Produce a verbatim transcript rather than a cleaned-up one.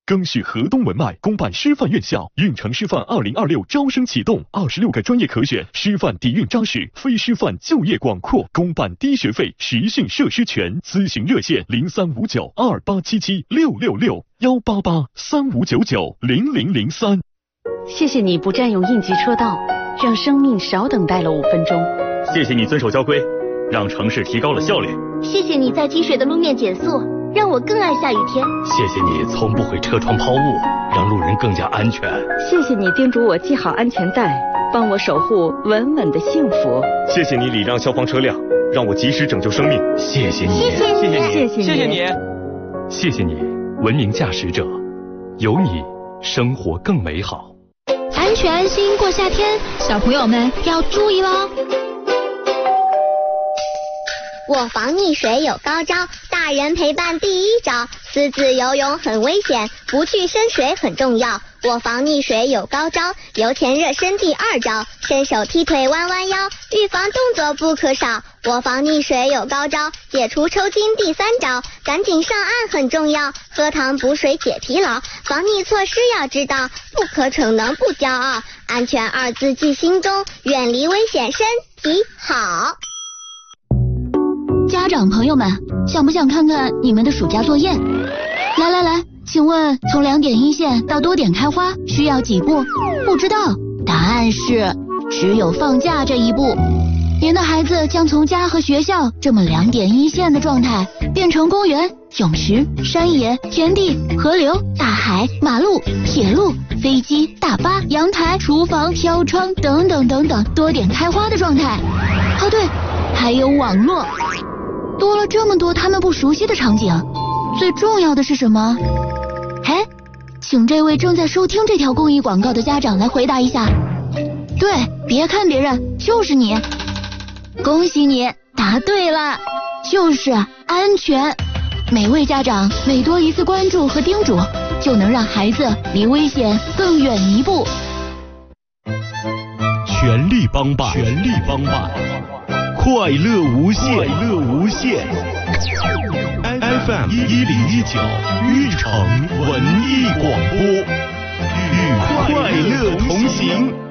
更续河东文脉公办师范院校，运城师范二零二六招生启动，二十六个专业可选，师范底蕴扎实，非师范就业广阔，公办低学费，实训设施全。咨询热线零三五九二八七七六六六幺八八三五九九零零零三。 谢谢你不占用应急车道，让生命少等待了五分钟。 谢谢你遵守交规，让城市提高了效率。 谢谢你在积水的路面减速，让我更爱下雨天。 谢谢你从不会车窗抛物，让路人更加安全。 谢谢你叮嘱我系好安全带，帮我守护稳稳的幸福。 谢谢你礼让消防车辆，让我及时拯救生命。谢谢你， 谢谢你， 谢谢你， 谢谢你，谢谢你，文明驾驶者，有你，生活更美好。 安全安心过夏天，小朋友们要注意喽。我防溺水有高招，大人陪伴第一招，私自游泳很危险，不去深水很重要。我防溺水有高招，游前热身第二招，伸手踢腿弯弯腰，预防动作不可少。我防溺水有高招，解除抽筋第三招，赶紧上岸很重要，喝糖补水解疲劳。防溺措施要知道，不可逞能不骄傲，安全二字记心中，远离危险身体好。 家长朋友们，想不想看看你们的暑假作业？来来来，请问从两点一线到多点开花需要几步？不知道，答案是只有放假这一步。您的孩子将从家和学校这么两点一线的状态，变成公园、泳池、山野、田地、河流、大海、马路、铁路、飞机、大巴、阳台、厨房、飘窗等等等等多点开花的状态。哦对，还有网络。多了这么多他们不熟悉的场景，最重要的是什么？哎，请这位正在收听这条公益广告的家长来回答一下。对，别看别人，就是你。恭喜你，答对了，就是安全。每位家长每多一次关注和叮嘱，就能让孩子离危险更远一步。 全力帮办，全力帮办，快乐无限，快乐无限。F M 一零一九玉城文艺广播，与快乐同行。